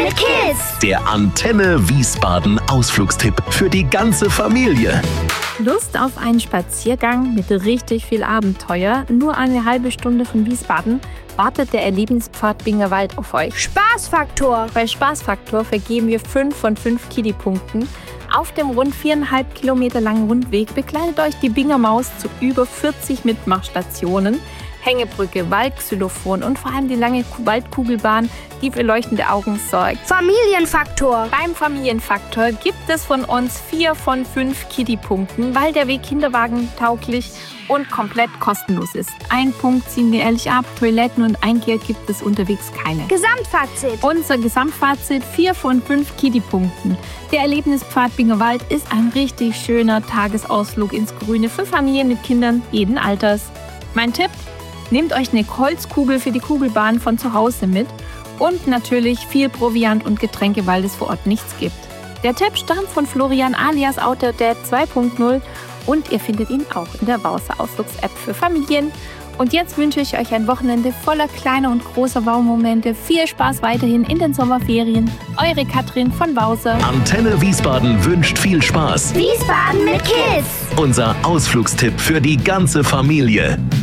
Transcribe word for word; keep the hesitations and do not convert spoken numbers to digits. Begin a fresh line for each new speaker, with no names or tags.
mit Kids.
Der Antenne Wiesbaden Ausflugstipp für die ganze Familie.
Lust auf einen Spaziergang mit richtig viel Abenteuer? Nur eine halbe Stunde von Wiesbaden wartet der Erlebnispfad Bingerwald auf euch.
Spaßfaktor.
Bei Spaßfaktor vergeben wir fünf von fünf Kiddy-Punkten. Auf dem rund viereinhalb Kilometer langen Rundweg begleitet euch die Bingermaus zu über vierzig Mitmachstationen. Hängebrücke, Waldxylophon und vor allem die lange Waldkugelbahn, die für leuchtende Augen sorgt.
Familienfaktor.
Beim Familienfaktor gibt es von uns vier von fünf Kiddy-Punkten, weil der Weg kinderwagentauglich und komplett kostenlos ist. Ein Punkt ziehen wir ehrlich ab, Toiletten und Eingeld gibt es unterwegs keine.
Gesamtfazit.
Unser Gesamtfazit, vier von fünf Kiddy-Punkten. Der Erlebnispfad Bingerwald ist ein richtig schöner Tagesausflug ins Grüne für Familien mit Kindern jeden Alters. Mein Tipp: Nehmt euch eine Holzkugel für die Kugelbahn von zu Hause mit und natürlich viel Proviant und Getränke, weil es vor Ort nichts gibt. Der Tipp stammt von Florian alias Outdoor-Dad zwei Punkt null und ihr findet ihn auch in der Wowser Ausflugs-App für Familien. Und jetzt wünsche ich euch ein Wochenende voller kleiner und großer Wow-Momente. Viel Spaß weiterhin in den Sommerferien. Eure Katrin von Wowser.
Antenne Wiesbaden wünscht viel Spaß.
Wiesbaden mit Kids.
Unser Ausflugstipp für die ganze Familie.